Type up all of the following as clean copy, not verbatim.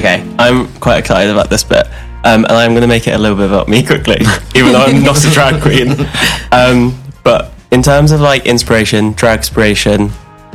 Okay, I'm quite excited about this bit. And I'm going to make it a little bit about me quickly, even though I'm not a drag queen. But in terms of like inspiration, dragspiration,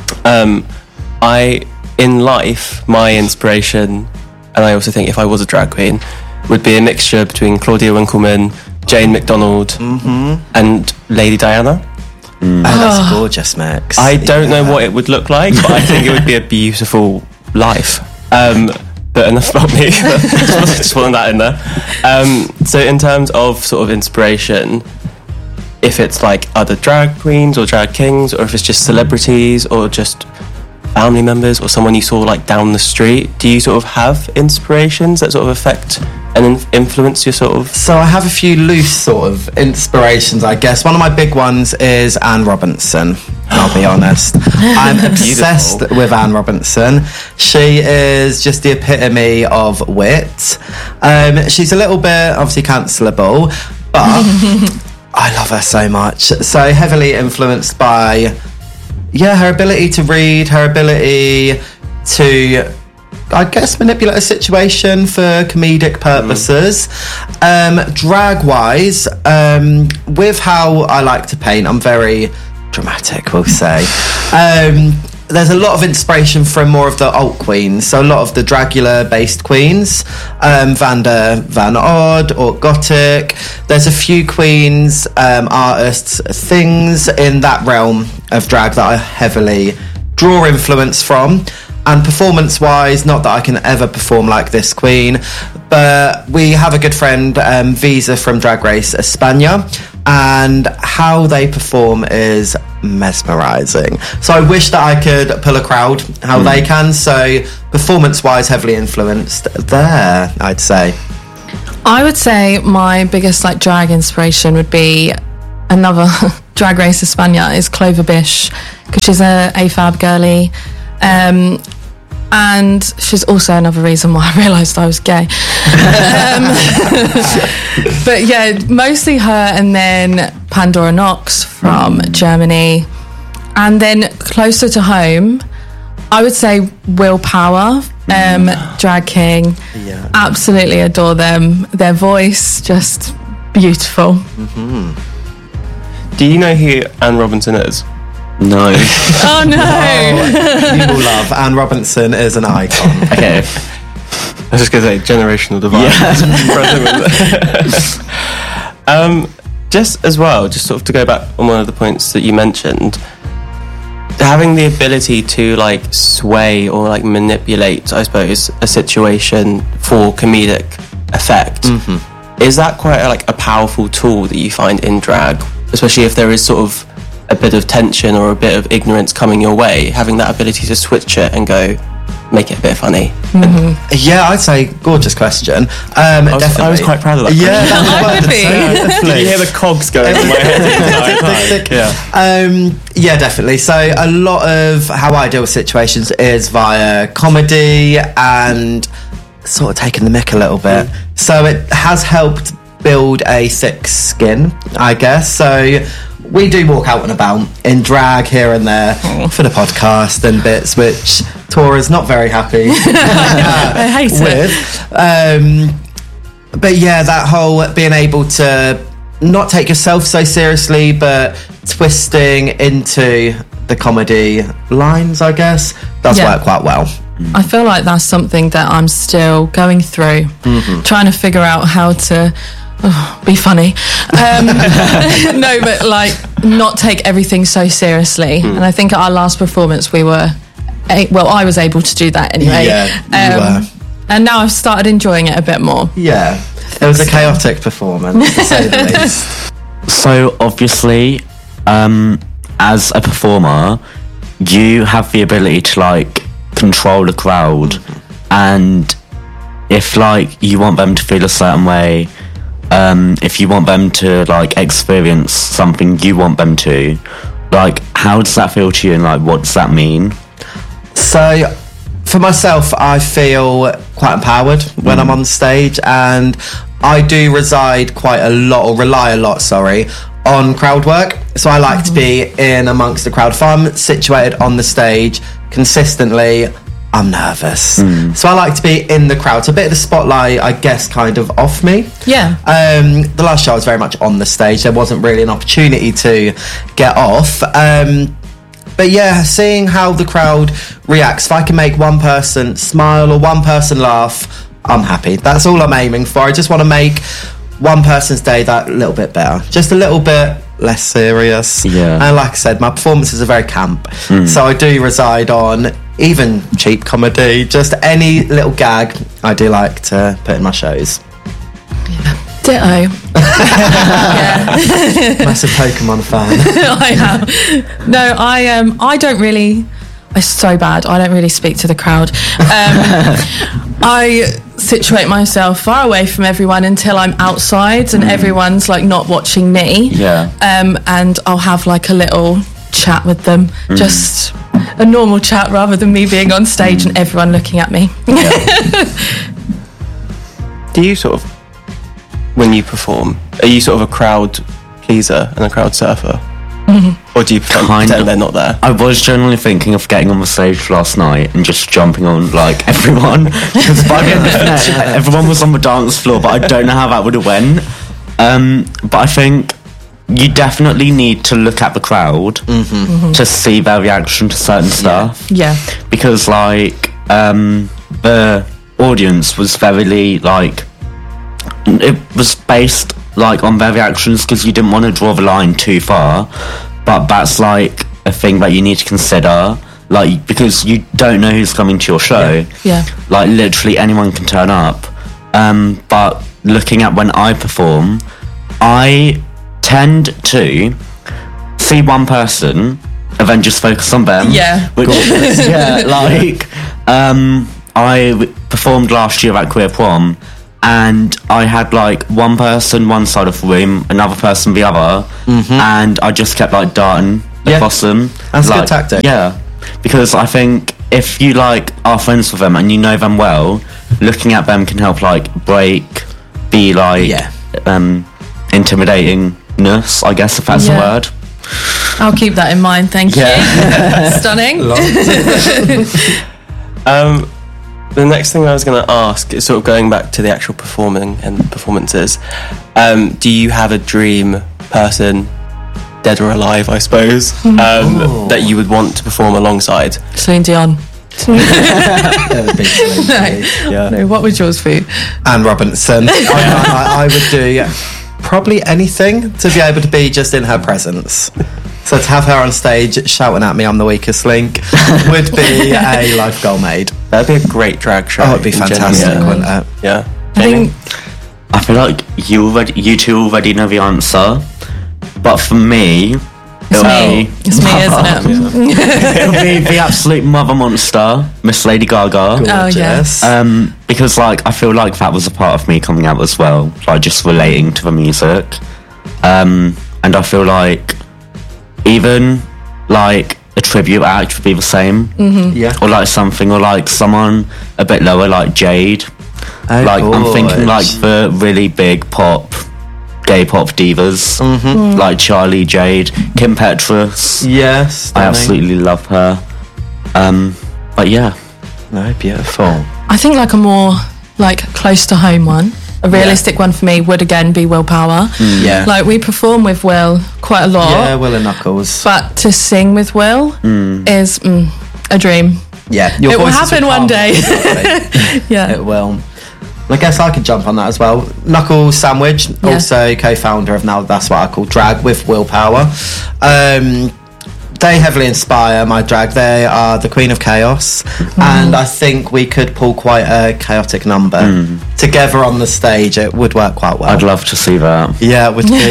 in life, my inspiration, and I also think if I was a drag queen, would be a mixture between Claudia Winkleman, Jane McDonald, and Lady Diana. Oh, that's a gorgeous mix. I don't know what it would look like, but I think it would be a beautiful life. But enough about me. Just putting that in there. So in terms of sort of inspiration, if it's like other drag queens or drag kings, or if it's just celebrities or just family members or someone you saw like down the street, do you sort of have inspirations that sort of affect and influence your sort of... So I have a few loose sort of inspirations, I guess. One of my big ones is Anne Robinson, I'll be honest. I'm obsessed with Anne Robinson. She is just the epitome of wit. She's a little bit obviously cancelable, but I love her so much. So heavily influenced by, her ability to read, her ability to, I guess, manipulate a situation for comedic purposes. Drag-wise, with how I like to paint, I'm very dramatic, we'll say. There's a lot of inspiration from more of the alt queens, so a lot of the Dragula-based queens, Vanda Van Odd or Gothic. There's a few queens, artists, things in that realm of drag that I heavily draw influence from. And performance-wise, not that I can ever perform like this queen, but we have a good friend, Visa from Drag Race España, and how they perform is mesmerising. So I wish that I could pull a crowd how they can. So performance-wise, heavily influenced there, I'd say. I would say my biggest like drag inspiration would be another Drag Race España is Clover Bish, because she's a AFAB girly. And she's also another reason why I realised I was gay. But yeah, mostly her, and then Pandora Knox from Germany. And then closer to home, I would say Will Power, Drag King. Yeah. Absolutely adore them. Their voice, just beautiful. Do you know who Anne Robinson is? No. Oh no! You will love Anne Robinson is an icon. Okay. I was just going to say generational divide. Yeah. Just as well, just sort of to go back on one of the points that you mentioned, having the ability to like sway or like manipulate, I suppose, a situation for comedic effect. Is that quite a powerful tool that you find in drag, especially if there is sort of a bit of tension or a bit of ignorance coming your way, having that ability to switch it and go, make it a bit funny? Yeah, I'd say gorgeous question. Definitely. I was quite proud of that. Yeah, Did you hear the cogs going in my head the entire time? Yeah, definitely. So a lot of how I deal with situations is via comedy and sort of taking the mick a little bit. So it has helped build a thick skin, I guess. So we do walk out and about in drag here and there for the podcast and bits, which Tora's not very happy I hate with. But yeah, that whole being able to not take yourself so seriously, but twisting into the comedy lines, I guess, does work quite well. I feel like that's something that I'm still going through, trying to figure out how to be funny. No, but like not take everything so seriously. And I think at our last performance I was able to do that anyway. Yeah, you were. And now I've started enjoying it a bit more. Yeah, it was a chaotic performance, to say the least. So obviously, as a performer, you have the ability to like control the crowd, and if like you want them to feel a certain way, if you want them to like experience something you want them to, like how does that feel to you, and like what does that mean? So for myself, I feel quite empowered when I'm on stage, and I do rely a lot on crowd work. So I like to be in amongst the crowd. If I'm situated on the stage consistently, I'm nervous. So I like to be in the crowd. So a bit of the spotlight, I guess, kind of off me. Yeah. The last show I was very much on the stage. There wasn't really an opportunity to get off. But yeah, seeing how the crowd reacts, if I can make one person smile or one person laugh, I'm happy. That's all I'm aiming for. I just want to make one person's day that little bit better. Just a little bit less serious. Yeah. And like I said, my performances are very camp. So I do reside on even cheap comedy, just any little gag I do like to put in my shows. Ditto. Massive Pokemon fan. I am. No, I don't really. It's so bad. I don't really speak to the crowd. I situate myself far away from everyone until I'm outside and everyone's like not watching me. Yeah. And I'll have like a little chat with them, just a normal chat rather than me being on stage and everyone looking at me. Do you sort of, when you perform, are you sort of a crowd pleaser and a crowd surfer? Or do you pretend they're not there? I was generally thinking of getting on the stage last night and just jumping on like everyone, because by the end of the night, everyone was on the dance floor, but I don't know how that would have went. But I think you definitely need to look at the crowd to see their reaction to certain stuff. Yeah. Because like the audience was very like, it was based like on their reactions, because you didn't want to draw the line too far, but that's like a thing that you need to consider, like, because you don't know who's coming to your show. Yeah. Like literally anyone can turn up. But looking at when I perform, I tend to see one person and then just focus on them. Yeah. Which, yeah, like I performed last year at Queer Prom, and I had like one person one side of the room, another person the other, and I just kept like darting across them. That's a like, good tactic. Yeah, because I think if you like are friends with them and you know them well, looking at them can help like break the like intimidatingness, I guess, if that's the word. I'll keep that in mind, thank you. Stunning. The next thing I was going to ask is sort of going back to the actual performing and performances. Do you have a dream person, dead or alive, I suppose, that you would want to perform alongside? Celine Dion. Yeah. No, what would yours be? Anne Robinson. I would do probably anything to be able to be just in her presence. So to have her on stage shouting at me I'm the weakest link would be a life goal made. That'd be a great drag show. Oh, it'd be fantastic, wouldn't it? Yeah. I think I feel like you two already know the answer, but for me, it's me, isn't it? it'll be the absolute mother monster, Miss Lady Gaga. Oh, Gorgeous. Because like I feel like that was a part of me coming out as well, like just relating to the music, and I feel like even like a tribute act would be the same, Yeah. or like something, or like someone a bit lower, like Jade. Oh, Like I'm thinking gorge. like the really big gay pop divas, like Charlie, Jade, Kim Petras. Yes. I absolutely love her. But yeah, No, beautiful. I think like a more like close to home one. A realistic one for me would again be Will Power. Yeah. Like we perform with Will quite a lot. Yeah, Will and Knuckles. But to sing with Will is a dream. Yeah. It will happen one day. Yeah. It will. I guess I could jump on that as well. Knuckles Sandwich, Yeah. also co-founder of Now That's What I Call Drag with Will Power. They heavily inspire my drag. They are the Queen of Chaos, and I think we could pull quite a chaotic number together on the stage. It would work quite well. I'd love to see that. Yeah, it would be.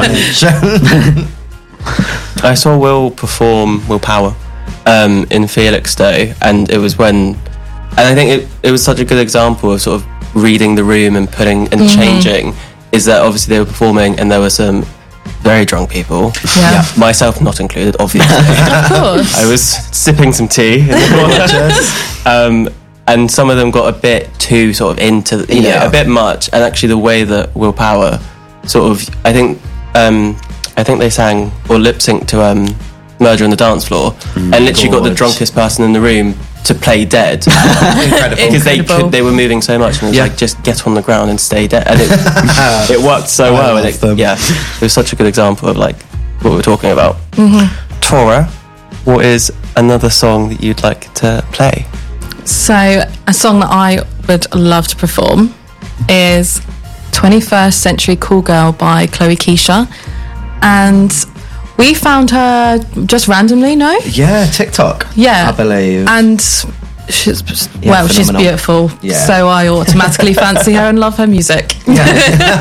I saw Will perform Will Power in Felixstowe, and it was when, and I think it was such a good example of sort of reading the room and putting and changing. Is that obviously they were performing and there were some very drunk people, Yeah. myself not included, obviously. Of course. I was sipping some tea in the corner. And some of them got a bit too sort of into, you know, a bit much. And actually the way that Will Power sort of, I think they sang or lip synced to Murder on the Dance Floor, and literally got the Gorge. drunkest person in the room to play dead Incredible. because Incredible. they were moving so much, and it was Yeah. like, just get on the ground and stay dead, and it worked so well. And love them. it was such a good example of like what we're talking about. Tora, what is another song that you'd like to play? So, a song that I would love to perform is 21st Century Cool Girl by Chloe Keisha. And we found her just randomly, no? Yeah, TikTok. Yeah. I believe. And she's, she's phenomenal. beautiful. Yeah. So I automatically fancy her and love her music. Yeah.